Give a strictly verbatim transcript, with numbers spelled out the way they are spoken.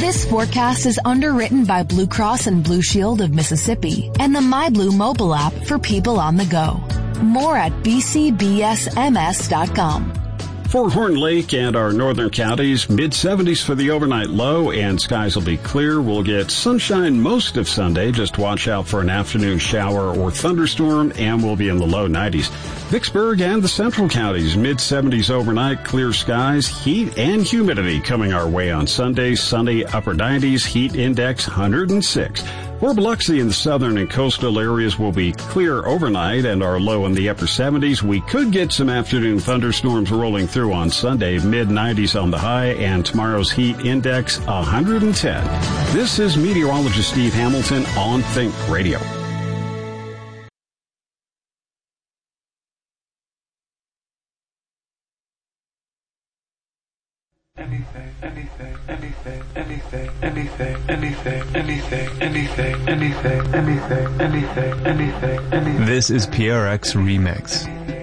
This forecast is underwritten by Blue Cross and Blue Shield of Mississippi and the MyBlue mobile app for people on the go. More at b c b s m s dot com. For Horn Lake and our northern counties, mid seventies for the overnight low, and skies will be clear. We'll get sunshine most of Sunday. Just watch out for an afternoon shower or thunderstorm, and we'll be in the low nineties. Vicksburg and the central counties, mid seventies overnight, clear skies, heat and humidity coming our way on Sunday. Sunny upper nineties, heat index one hundred six. For Biloxi in the southern and coastal areas will be clear overnight and are low in the upper seventies. We could get some afternoon thunderstorms rolling through on Sunday, mid nineties on the high, and tomorrow's heat index one hundred ten. This is meteorologist Steve Hamilton on Think Radio. Anything, anything, anything, anything, anything, anything, anything, anything, anything, anything, anything, anything, anything. This is P R X Remix.